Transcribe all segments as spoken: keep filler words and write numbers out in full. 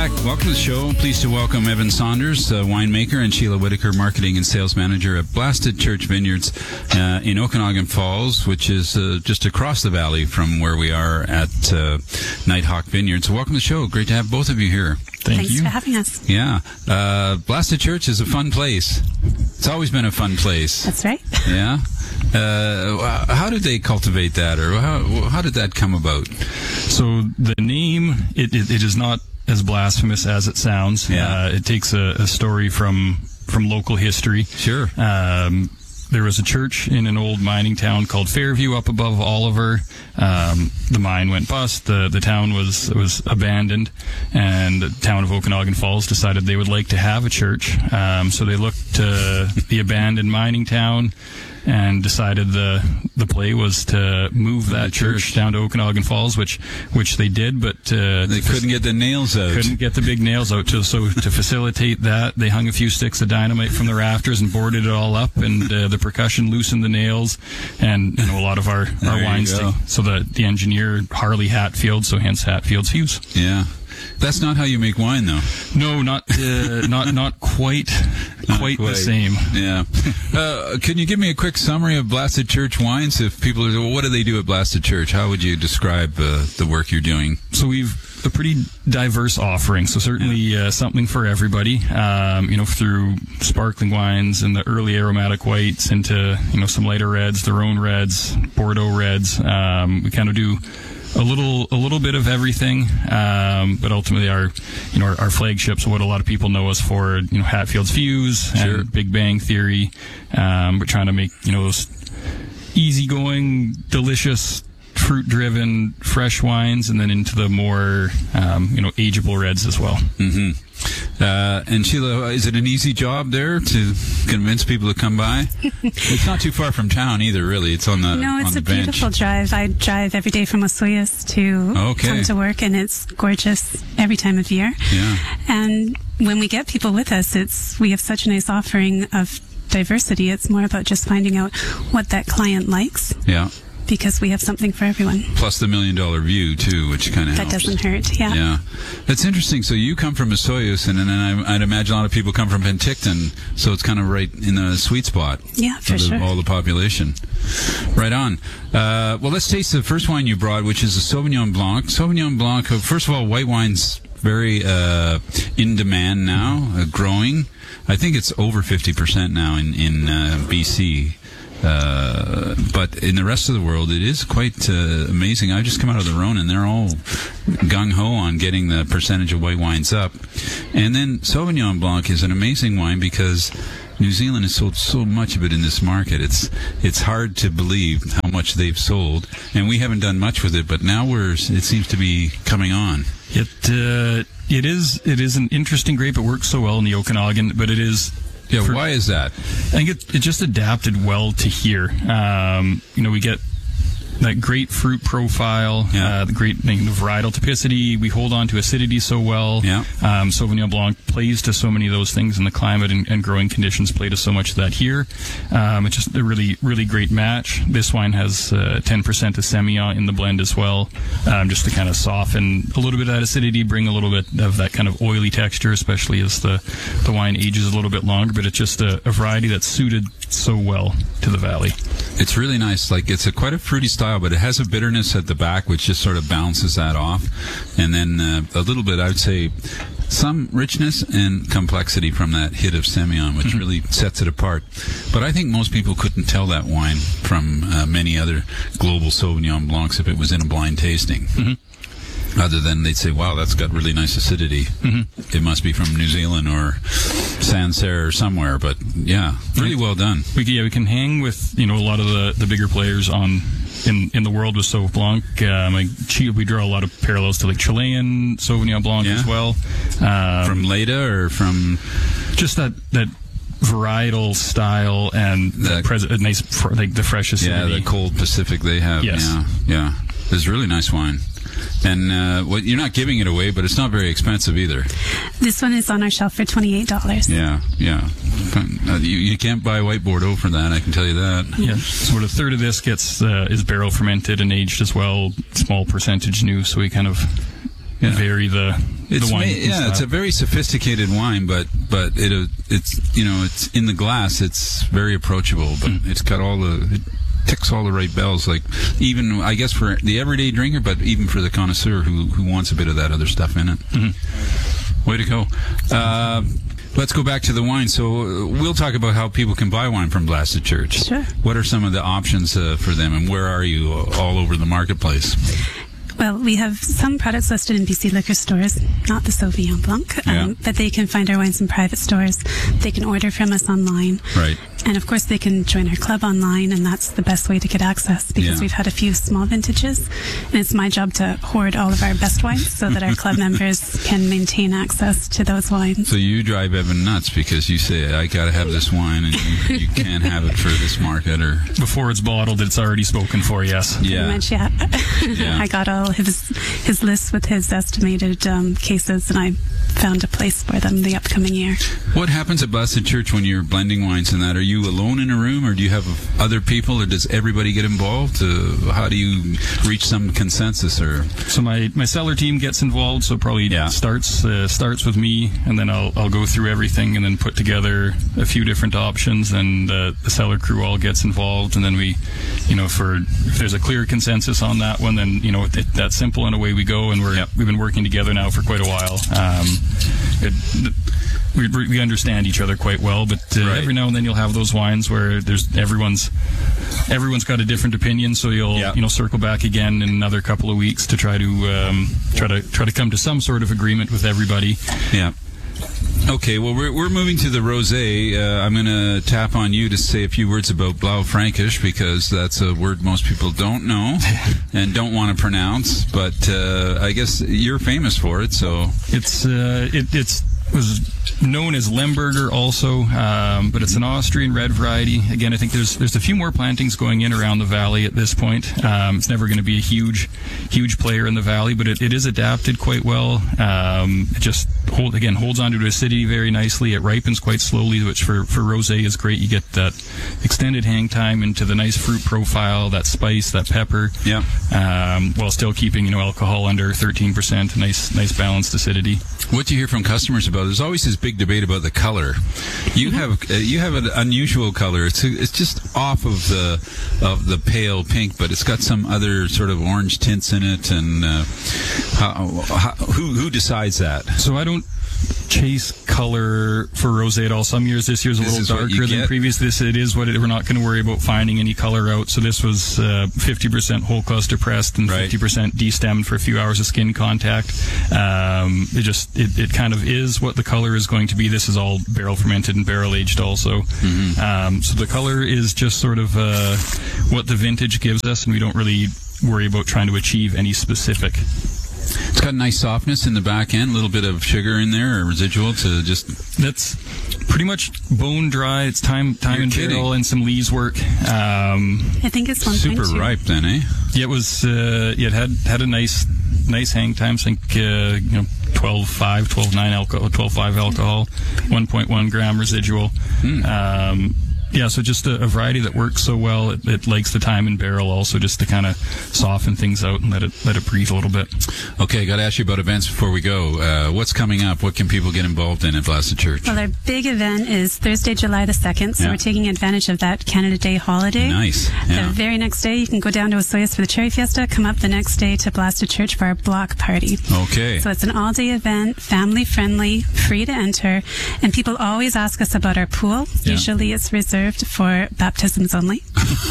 back. Welcome to the show. Pleased to welcome Evan Saunders, uh, winemaker, and Sheila Whitaker, marketing and sales manager at Blasted Church Vineyards uh, in Okanagan Falls, which is uh, just across the valley from where we are at uh, Nighthawk Vineyards. So welcome to the show. Great to have both of you here. Thank Thanks you. for having us. Yeah. Uh, Blasted Church is a fun place. It's always been a fun place. That's right. Yeah. Uh, how did they cultivate that, or how, how did that come about? So the name, it, it, it is not as blasphemous as it sounds. Yeah. Uh, it takes a, a story from from local history. Sure. Um, there was a church in an old mining town called Fairview up above Oliver. Um, the mine went bust. The the town was was abandoned, and the town of Okanagan Falls decided they would like to have a church. Um, so they looked to the abandoned mining town and decided the the play was to move that church, church down to Okanagan Falls, which which they did, but uh, they couldn't get the nails out. Couldn't get the big nails out. To, so to facilitate that, they hung a few sticks of dynamite from the rafters and boarded it all up, and uh, the percussion loosened the nails, and you know a lot of our there our wines. To, so the the engineer Harley Hatfield, so hence Hatfield's Fuse. Yeah. That's not how you make wine, though. No, not uh, not not quite, not quite, quite the same. Yeah. Uh, can you give me a quick summary of Blasted Church wines? If people are, well, what do they do at Blasted Church? How would you describe uh, the work you're doing? So we've a pretty diverse offering. So certainly uh, something for everybody. Um, you know, through sparkling wines and the early aromatic whites into you know some lighter reds, their own reds, Bordeaux reds. Um, we kind of do a little a little bit of everything, um, but ultimately our you know our, our flagships, what a lot of people know us for, you know Hatfield's Fuse Sure. and Big Bang Theory. Um, we're trying to make you know those easygoing, delicious, fruit-driven, fresh wines, and then into the more um, you know ageable reds as well. Mm-hmm. Uh, and Sheila, is it an easy job there to convince people to come by? It's not too far from town either, really. It's on the No, it's on the a bench. beautiful drive. I drive every day from Osoyoos to Okay. come to work, and it's gorgeous every time of year. Yeah. And when we get people with us, it's we have such a nice offering of diversity. It's more about just finding out what that client likes, Yeah. because we have something for everyone. Plus the million dollar view too, which kind of That helps. doesn't hurt. Yeah. Yeah, that's interesting. So you come from Osoyoos, and then I, I'd imagine a lot of people come from Penticton, so it's kind of right in the sweet spot. Yeah, for of the, sure. all the population. Right on. Uh, well, let's taste the first wine you brought, which is a Sauvignon Blanc. Sauvignon Blanc. uh, First of all, white wine's very uh, in demand now, uh, growing. I think it's over fifty percent now in in uh, B C. Uh, but in the rest of the world, it is quite uh, amazing. I've just come out of the Rhone, and they're all gung-ho on getting the percentage of white wines up. And then Sauvignon Blanc is an amazing wine because New Zealand has sold so much of it in this market. It's it's hard to believe how much they've sold, and we haven't done much with it, but now we're it seems to be coming on. It uh, it is it is an interesting grape. It works so well in the Okanagan, but it is. Yeah, for, why is that? I think it, it just adapted well to here. Um, you know, we get that great fruit profile, Yeah. uh, the great you know, varietal typicity. We hold on to acidity so well. Yeah. Um, Sauvignon Blanc plays to so many of those things, and the climate and, and growing conditions play to so much of that here. Um, it's just a really, really great match. This wine has uh, ten percent of Semillon in the blend as well, um, just to kind of soften a little bit of that acidity, bring a little bit of that kind of oily texture, especially as the, the wine ages a little bit longer. But it's just a, a variety that's suited so well to the valley. It's really nice. Like, it's a quite a fruity style, but it has a bitterness at the back, which just sort of balances that off. And then uh, a little bit, I would say, some richness and complexity from that hit of Semillon, which mm-hmm. really sets it apart. But I think most people couldn't tell that wine from uh, many other global Sauvignon Blancs if it was in a blind tasting. Mm-hmm. Other than they'd say, wow, that's got really nice acidity. Mm-hmm. It must be from New Zealand or Sancerre or somewhere. But, yeah, really well done. We, yeah, we can hang with, you know, a lot of the, the bigger players on in, in the world with Sauv Blanc. Um, like, we draw a lot of parallels to, like, Chilean Sauvignon Blanc yeah. as well. Um, from Leda or from... Just that... that varietal style and the pres- a nice, fr- like the fresh acidity. Yeah, the cold Pacific they have. Yes. Yeah, yeah. It's really nice wine. And uh, well, you're not giving it away, but it's not very expensive either. This one is on our shelf for twenty-eight dollars. Yeah, yeah. Uh, you, you can't buy white Bordeaux for that, I can tell you that. Yeah. So a third of this gets uh, is barrel fermented and aged as well, small percentage new, so we kind of Yeah. vary the It's the wine. ma- yeah, it's a very sophisticated wine, but but it uh, it's you know it's in the glass. It's very approachable, but mm. it's got all the it ticks all the right bells. Like even I guess for the everyday drinker, but even for the connoisseur who who wants a bit of that other stuff in it. Mm-hmm. Way to go. Uh, Let's go back to the wine. So uh, we'll talk about how people can buy wine from Blasted Church. Sure. What are some of the options uh, for them, and where are you all over the marketplace? Well, we have some products listed in B C liquor stores, not the Sauvignon Blanc, um, yeah. but they can find our wines in private stores. They can order from us online. Right. And of course, they can join our club online, and that's the best way to get access because yeah. we've had a few small vintages, and it's my job to hoard all of our best wines so that our club members can maintain access to those wines. So you drive Evan nuts because you say, I got to have this wine, and you, you can't have it for this market. Or before it's bottled, it's already spoken for, yes. Yeah. Pretty much, yeah. yeah. I got all his, his list with his estimated um, cases, and I found a place for them the upcoming year. What happens at Blasted Church when you're blending wines and that? Are you alone in a room, or do you have other people, or does everybody get involved? Uh, how do you reach some consensus? Or so my, my cellar team gets involved. So probably yeah. starts uh, starts with me, and then I'll I'll go through everything and then put together a few different options, and uh, the cellar crew all gets involved, and then we, you know, for if there's a clear consensus on that one, then you know it, that's simple, and away we go. And we're yep. we've been working together now for quite a while. Um, it, we, we understand each other quite well, but uh, right. every now and then you'll have those wines where there's everyone's everyone's got a different opinion, so you'll yeah. you know circle back again in another couple of weeks to try to um, try to try to come to some sort of agreement with everybody. Yeah. Okay, well, we're we're moving to the rosé. Uh, I'm going to tap on you to say a few words about Blaufränkisch, because that's a word most people don't know and don't want to pronounce. But uh, I guess you're famous for it, so it's uh, it, it's was known as Lemberger also, um, but it's an Austrian red variety. Again, I think there's there's a few more plantings going in around the valley at this point. Um, it's never going to be a huge huge player in the valley, but it, it is adapted quite well. Um, it just hold again holds onto the acidity very nicely. It ripens quite slowly, which for for rosé is great. You get that extended hang time into the nice fruit profile, that spice, that pepper. Yeah. Um, while still keeping you know alcohol under thirteen percent. Nice nice balanced acidity. What do you hear from customers about? There's always this big debate about the color. You have uh, you have an unusual color. It's it's just off of the of the pale pink, but it's got some other sort of orange tints in it. And uh, how, how, who who decides that? So I don't chase color for rosé at all. Some years, this year's a This little darker than previous. This it is what it, we're not going to worry about finding any color out. So this was uh, fifty percent whole cluster pressed and right. fifty percent destemmed for a few hours of skin contact. Um, it just it, it kind of is what the color is going to be. This is all barrel fermented and barrel aged also. Mm-hmm. Um, so the color is just sort of uh, what the vintage gives us, and we don't really worry about trying to achieve any specific. It's got a nice softness in the back end, a little bit of sugar in there, or residual to just... That's pretty much bone dry. It's time time You're and kidding. barrel and some lees work. Um, I think it's one super point two. ripe then, eh? yeah, it was. Uh, yeah, it had had a nice nice hang time. I think uh, you know twelve five, twelve nine alcohol, twelve five alcohol, one point one gram residual. Mm. Um, Yeah, so just a, a variety that works so well. It, it likes the time in barrel also, just to kind of soften things out and let it let it breathe a little bit. Okay, got to ask you about events before we go. Uh, what's coming up? What can people get involved in at Blasted Church? Well, our big event is Thursday, July the second, so Yeah. we're taking advantage of that Canada Day holiday. Nice. Yeah. The very next day, you can go down to Osoyoos for the Cherry Fiesta, come up the next day to Blasted Church for our block party. Okay. So it's an all-day event, family-friendly, free to enter, and people always ask us about our pool. Yeah. Usually it's reserved for baptisms only.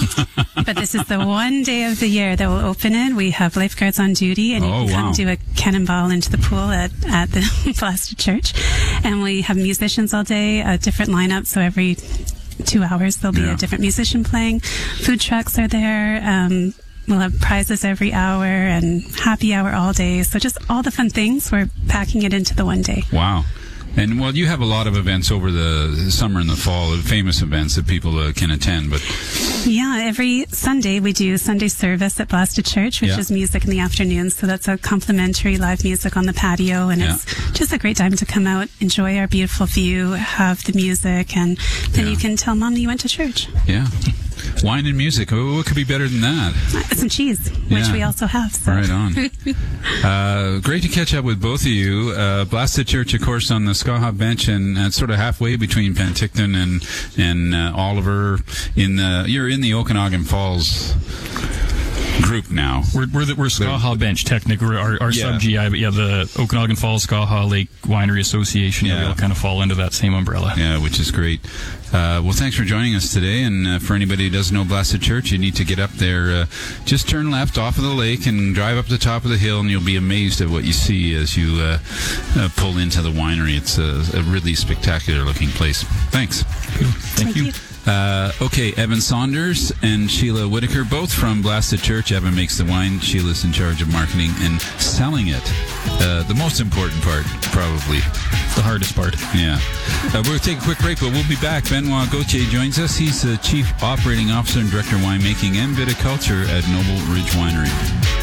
But this is the one day of the year that we'll open it. We have lifeguards on duty, and you Oh, can come wow. do a cannonball into the pool at, at the Blasted Church. And we have musicians all day, a different lineup, so every two hours there'll be Yeah. a different musician playing. Food trucks are there. Um, we'll have prizes every hour and happy hour all day. So just all the fun things, we're packing it into the one day. Wow. And, well, you have a lot of events over the summer and the fall, famous events that people uh, can attend. But Yeah, every Sunday we do Sunday service at Blasted Church, which Yeah. is music in the afternoon. So that's a complimentary live music on the patio, and Yeah. it's just a great time to come out, enjoy our beautiful view, have the music, and then Yeah. you can tell Mom that you went to church. yeah. Wine and music. Oh, what could be better than that? Uh, some cheese, which Yeah. we also have. So. Right on. uh, great to catch up with both of you. Uh, Blasted Church, of course, on the Skaha bench, and uh, sort of halfway between Penticton and and uh, Oliver. In the you're in the Okanagan Falls group now. We're we're, the, we're Skaha Bench, technically. We're our, our Yeah. sub-G I, but yeah, the Okanagan Falls Skaha Lake Winery Association, yeah. Yeah. we all kind of fall under that same umbrella. Yeah, which is great. Uh, well, thanks for joining us today. And uh, for anybody who doesn't know Blasted Church, you need to get up there. Uh, just turn left off of the lake and drive up the top of the hill, and you'll be amazed at what you see as you uh, uh, pull into the winery. It's a, a really spectacular-looking place. Thanks. Thank, Thank you. you. Uh, okay, Evan Saunders and Sheila Whitaker, both from Blasted Church. Evan makes the wine. Sheila's in charge of marketing and selling it. Uh, the most important part, probably. The hardest part. Yeah. Uh, we'll take a quick break, but we'll be back. Benoit Gauthier joins us. He's the Chief Operating Officer and Director of Winemaking and Viticulture at Noble Ridge Winery.